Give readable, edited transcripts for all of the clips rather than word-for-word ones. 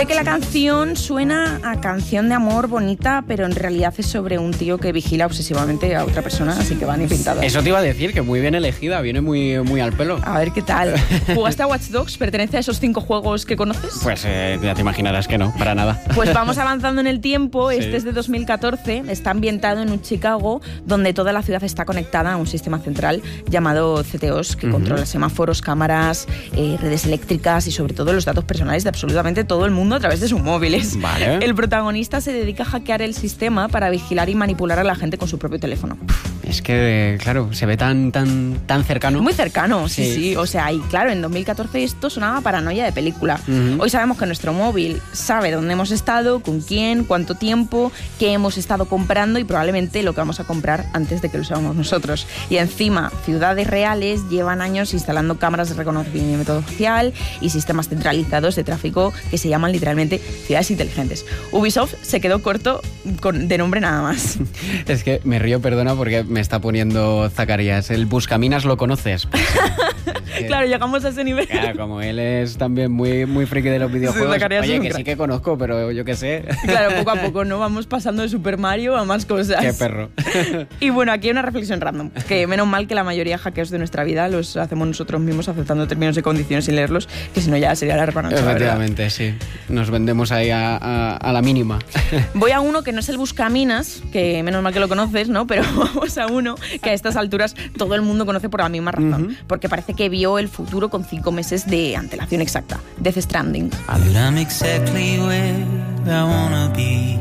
Sé que la canción suena a canción de amor bonita, pero en realidad es sobre un tío que vigila obsesivamente a otra persona, así que van y pintadas. Eso te iba a decir, que muy bien elegida, viene muy, muy al pelo. A ver qué tal. ¿Jugaste a Watch Dogs? ¿Pertenece a esos 5 juegos que conoces? Pues ya te imaginarás que no, para nada. Pues vamos avanzando en el tiempo. Sí. Este es de 2014, está ambientado en un Chicago donde toda la ciudad está conectada a un sistema central llamado CTOS, que controla semáforos, cámaras, redes eléctricas y sobre todo los datos personales de absolutamente todo el mundo a través de sus móviles. Vale. El protagonista se dedica a hackear el sistema para vigilar y manipular a la gente con su propio teléfono. Es que, claro, se ve tan cercano. Muy cercano, sí, Sí. sí. O sea, y claro, en 2014 esto sonaba paranoia de película. Hoy sabemos que nuestro móvil sabe dónde hemos estado, con quién, cuánto tiempo, qué hemos estado comprando y probablemente lo que vamos a comprar antes de que lo seamos nosotros. Y encima, ciudades reales llevan años instalando cámaras de reconocimiento facial y sistemas centralizados de tráfico que se llaman literalmente ciudades inteligentes. Ubisoft se quedó corto de nombre nada más. Es que me río, perdona, porque me está poniendo Zacarías. El Buscaminas lo conoces. Pues, es que, Claro, llegamos a ese nivel. claro, como él es también muy, muy friki de los videojuegos. Zacarías es Oye, un que crack. sí que conozco, pero yo qué sé. Claro, poco a poco, ¿no? Vamos pasando de Super Mario a más cosas. Qué perro. Y bueno, aquí hay una reflexión random, que menos mal que la mayoría de hackeos de nuestra vida los hacemos nosotros mismos aceptando términos y condiciones sin leerlos, que si no ya sería la repanocha. Efectivamente, sí. Nos vendemos ahí a la mínima. Voy a uno que no es el Buscaminas, que menos mal que lo conoces, ¿no? Pero vamos a uno que a estas alturas todo el mundo conoce por la misma razón, porque parece que vio el futuro con 5 meses de antelación exacta. Death Stranding. But I'm exactly where I wanna be.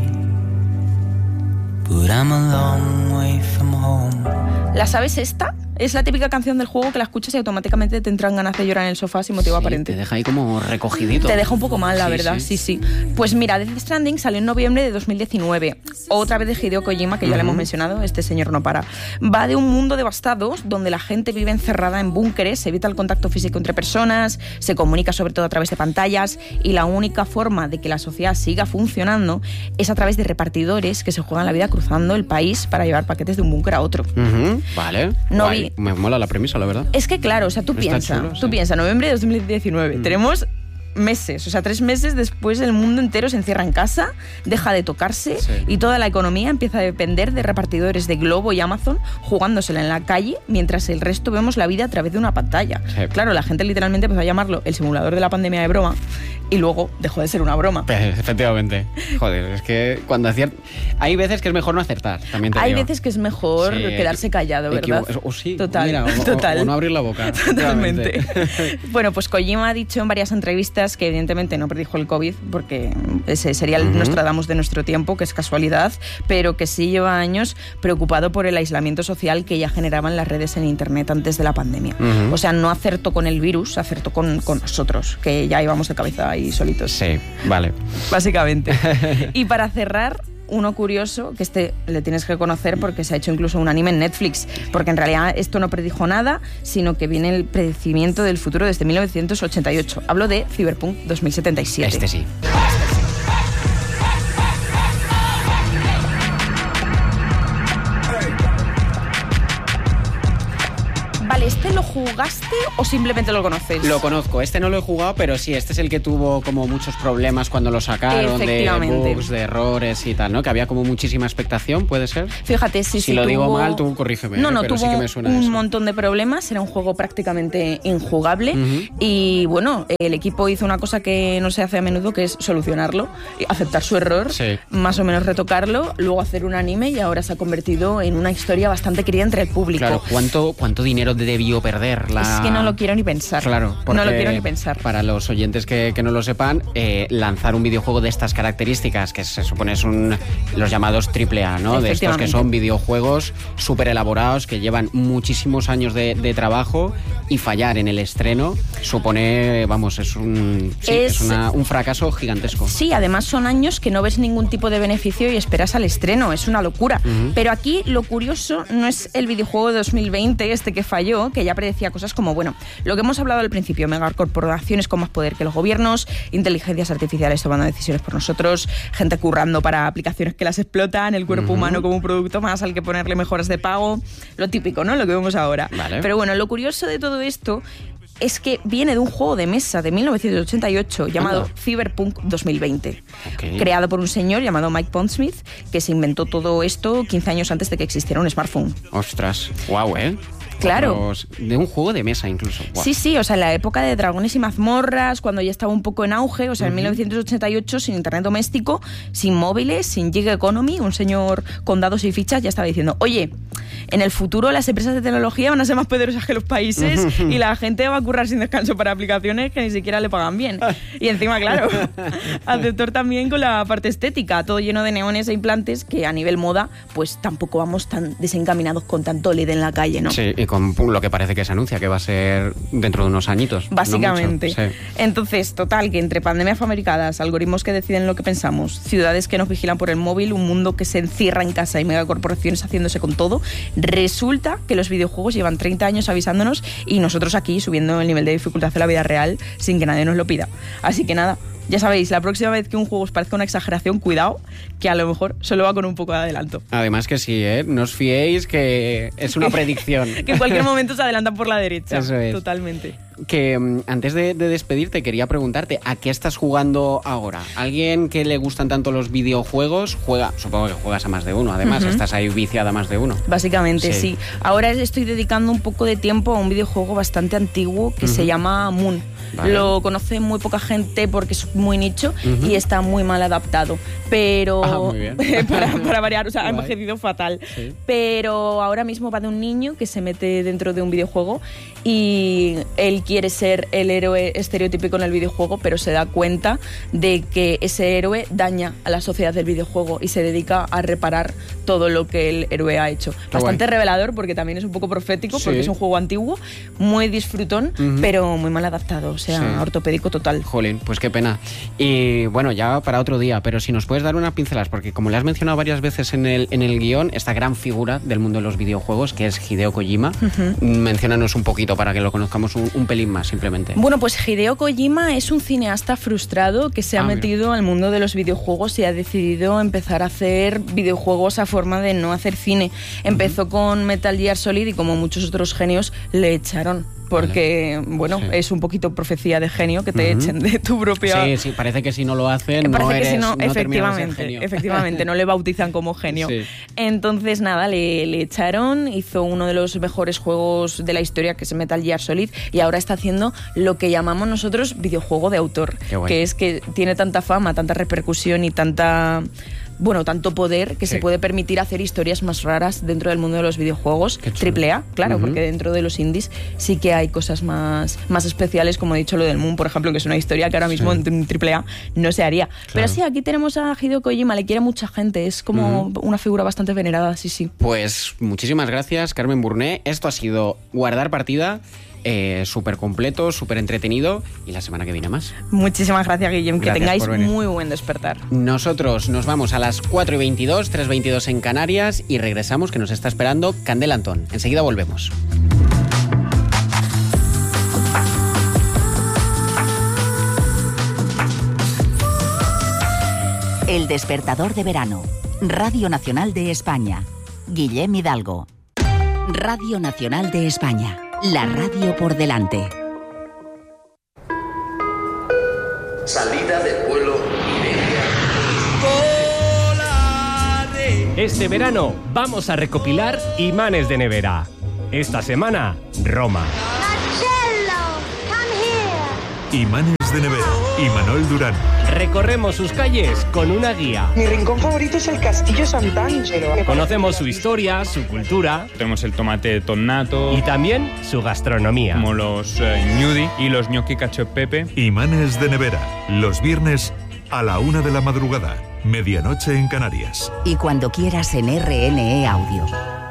But I'm a long way from home. ¿La sabes esta? Es la típica canción del juego que la escuchas y automáticamente te entran ganas de llorar en el sofá sin motivo aparente. Te deja ahí como recogidito. Te deja un poco mal, la Sí, verdad, sí. Pues mira, Death Stranding salió en noviembre de 2019. Otra vez de Hideo Kojima, que ya le hemos mencionado, este señor no para. Va de un mundo devastado donde la gente vive encerrada en búnkeres, se evita el contacto físico entre personas, se comunica sobre todo a través de pantallas y la única forma de que la sociedad siga funcionando es a través de repartidores que se juegan la vida cruzando el país para llevar paquetes de un búnker a otro. Vale. No Guay. vi- Me mola la premisa, la verdad. Es que claro, o sea, tú Está chulo, sí. piensa, noviembre de 2019, tenemos meses, o sea, 3 meses después el mundo entero se encierra en casa, deja de tocarse y toda la economía empieza a depender de repartidores de Globo y Amazon jugándosela en la calle mientras el resto vemos la vida a través de una pantalla. Sí. Claro, la gente literalmente empezó a llamarlo el simulador de la pandemia de broma y luego dejó de ser una broma. Efectivamente. Joder, es que cuando aciertas... Hay veces que es mejor no acertar, también te Hay digo. veces que es mejor Sí, quedarse callado, ¿verdad? O sí, Total, mira, total. o no abrir la boca. Totalmente. efectivamente. Bueno, pues Kojima ha dicho en varias entrevistas que evidentemente no predijo el COVID porque ese sería el Nostradamus de nuestro tiempo, que es casualidad, pero que sí lleva años preocupado por el aislamiento social que ya generaban las redes en Internet antes de la pandemia. O sea, no acertó con el virus, acertó con nosotros, que ya íbamos de cabeza ahí solitos. Sí, vale. Básicamente. Y para cerrar, uno curioso, que este le tienes que conocer porque se ha hecho incluso un anime en Netflix, porque en realidad esto no predijo nada, sino que viene el predecimiento del futuro desde 1988. Hablo de Cyberpunk 2077. Este sí. Vale, ¿este lo jugaste o simplemente lo conoces? Lo conozco, este no lo he jugado, pero sí, este es el que tuvo como muchos problemas cuando lo sacaron, de Efectivamente. bugs, de errores y tal, ¿no? Que había como muchísima expectación, ¿puede ser? Fíjate, sí, Si lo digo mal, tú corrígeme, No, pero tuvo sí que me suena un eso. montón de problemas, era un juego prácticamente injugable y bueno, el equipo hizo una cosa que no se hace a menudo, que es solucionarlo, y aceptar su error, Sí. más o menos retocarlo, luego hacer un anime y ahora se ha convertido en una historia bastante querida entre el público. Claro, ¿cuánto dinero debió perder la...? Es que no lo quiero ni pensar. Claro, porque no lo quiero ni pensar. Para los oyentes que no lo sepan, lanzar un videojuego de estas características, que se supone son los llamados AAA, ¿no? De estos que son videojuegos súper elaborados, que llevan muchísimos años de trabajo, y fallar en el estreno supone, vamos, es un fracaso gigantesco. Sí, además son años que no ves ningún tipo de beneficio y esperas al estreno, es una locura. Pero aquí lo curioso no es el videojuego de 2020, este que falló, que ya predecía cosas como, bueno, lo que hemos hablado al principio, megacorporaciones con más poder que los gobiernos, inteligencias artificiales tomando decisiones por nosotros, gente currando para aplicaciones que las explotan, el cuerpo humano como un producto más al que ponerle mejoras de pago, lo típico, ¿no? Lo que vemos ahora. Vale. Pero bueno, lo curioso de todo esto es que viene de un juego de mesa de 1988 llamado Cyberpunk 2020, creado por un señor llamado Mike Pondsmith, que se inventó todo esto 15 años antes de que existiera un smartphone. Ostras, guau, Claro. De un juego de mesa incluso. Wow. Sí, o sea, en la época de Dragones y Mazmorras, cuando ya estaba un poco en auge, o sea, en 1988, sin internet doméstico, sin móviles, sin gig economy, un señor con dados y fichas ya estaba diciendo, oye, en el futuro las empresas de tecnología van a ser más poderosas que los países y la gente va a currar sin descanso para aplicaciones que ni siquiera le pagan bien. Y encima, claro, aceptor también con la parte estética, todo lleno de neones e implantes que a nivel moda, pues tampoco vamos tan desencaminados con tanto LED en la calle, ¿no? Sí, y con lo que parece que se anuncia, que va a ser dentro de unos añitos. Básicamente. No mucho, sí. Entonces, total, que entre pandemias fabricadas, algoritmos que deciden lo que pensamos, ciudades que nos vigilan por el móvil, un mundo que se encierra en casa y megacorporaciones haciéndose con todo, resulta que los videojuegos llevan 30 años avisándonos y nosotros aquí subiendo el nivel de dificultad de la vida real sin que nadie nos lo pida. Así que nada, ya sabéis, la próxima vez que un juego os parezca una exageración, cuidado, que a lo mejor solo va con un poco de adelanto. Además que sí, no os fiéis, que es una predicción. Que en cualquier momento se adelantan por la derecha. Eso es. Totalmente. Que antes de despedirte quería preguntarte, ¿a qué estás jugando ahora? ¿Alguien que le gustan tanto los videojuegos juega? Supongo que juegas a más de uno, además, estás ahí viciada a más de uno. Básicamente, sí. Ahora estoy dedicando un poco de tiempo a un videojuego bastante antiguo que se llama Moon. Vale. Lo conoce muy poca gente porque es muy nicho y está muy mal adaptado. Pero muy bien. para variar, o sea, ha envejecido fatal. Sí. Pero ahora mismo va de un niño que se mete dentro de un videojuego y él quiere ser el héroe estereotípico en el videojuego, pero se da cuenta de que ese héroe daña a la sociedad del videojuego y se dedica a reparar todo lo que el héroe ha hecho. Bastante revelador porque también es un poco profético, porque es un juego antiguo, muy disfrutón, pero muy mal adaptado, o sea, ortopédico total. Jolín, pues qué pena. Y bueno, ya para otro día, pero si nos puedes dar unas pinceladas, porque como le has mencionado varias veces en el guión, esta gran figura del mundo de los videojuegos, que es Hideo Kojima, menciónanos un poquito para que lo conozcamos un pelín más, simplemente. Bueno, pues Hideo Kojima es un cineasta frustrado que se ha metido al mundo de los videojuegos y ha decidido empezar a hacer videojuegos a forma de no hacer cine. Empezó con Metal Gear Solid y como muchos otros genios le echaron. Porque, es un poquito profecía de genio que te echen de tu propia... Sí, parece que si no lo hacen no eres... Efectivamente, no le bautizan como genio. Sí. Entonces, nada, le echaron, hizo uno de los mejores juegos de la historia, que es Metal Gear Solid, y ahora está haciendo lo que llamamos nosotros videojuego de autor, que es que tiene tanta fama, tanta repercusión y tanto poder que se puede permitir hacer historias más raras dentro del mundo de los videojuegos. AAA, claro, porque dentro de los indies sí que hay cosas más especiales, como he dicho lo del Moon, por ejemplo, que es una historia que ahora mismo en un AAA no se haría. Claro. Pero sí, aquí tenemos a Hideo Kojima, le quiere mucha gente, es como una figura bastante venerada, sí. Pues muchísimas gracias, Carmen Burné. Esto ha sido Guardar Partida. Súper completo, súper entretenido, y la semana que viene más. Muchísimas gracias, Guillem, que tengáis muy buen despertar. Nosotros nos vamos a las 4:22, 3:22 en Canarias, y regresamos, que nos está esperando Candela Antón. Enseguida volvemos. El despertador de verano. Radio Nacional de España. Guillem Hidalgo. Radio Nacional de España. La radio por delante. Salida del vuelo Iberia. Este verano vamos a recopilar imanes de nevera. Esta semana, Roma. Imanes de nevera. Imanol Durán. Recorremos sus calles con una guía. Mi rincón favorito es el Castillo Sant'Angelo. Conocemos su historia, su cultura. Tenemos el tomate tonnato. Y también su gastronomía. Como los gnudi y los gnocchi cacio e pepe. Imanes de nevera. Los viernes a la 1 de la madrugada. Medianoche en Canarias. Y cuando quieras en RNE Audio.